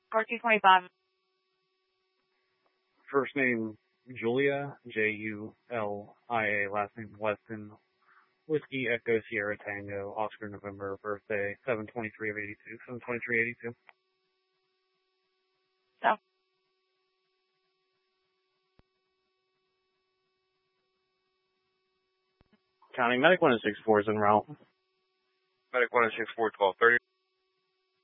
4225. First name, Julia, Julia, last name, Weston, Whiskey, Echo, Sierra, Tango, Oscar, November, birthday, 7/23 of 82, 7/23/82. So. County, Medic 164 is en route. Medic 164, 1230.